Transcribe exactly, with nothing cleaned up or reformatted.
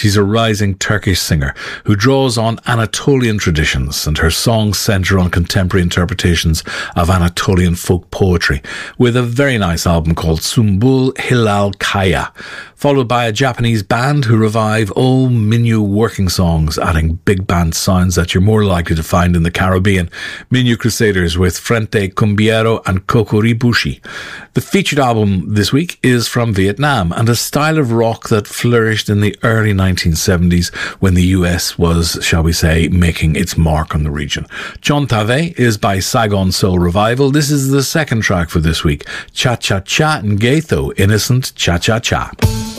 She's a rising Turkish singer who draws on Anatolian traditions, and her songs centre on contemporary interpretations of Anatolian folk poetry, with a very nice album called Sumbul Hilal Kaya, followed by a Japanese band who revive old Minyu working songs, adding big band sounds that you're more likely to find in the Caribbean. Minyu Crusaders with Frente Cumbiero and Kokoribushi. The featured album this week is from Vietnam, and a style of rock that flourished in the early nineteen seventies when the U S was, shall we say, making its mark on the region. John Tave is by Saigon Soul Revival. This is the second track for this week. Cha Cha Cha and Gaitho, Innocent Cha Cha Cha.